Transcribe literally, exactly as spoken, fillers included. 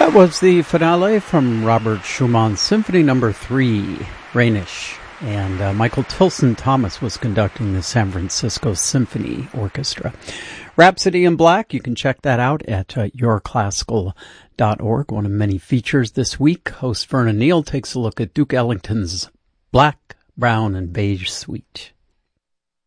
That was the finale from Robert Schumann's Symphony Number Three, Rhenish, and uh, Michael Tilson Thomas was conducting the San Francisco Symphony Orchestra. Rhapsody in Black, you can check that out at uh, your classical dot org. One of many features this week. Host Vernon Neal takes a look at Duke Ellington's Black, Brown, and Beige Suite.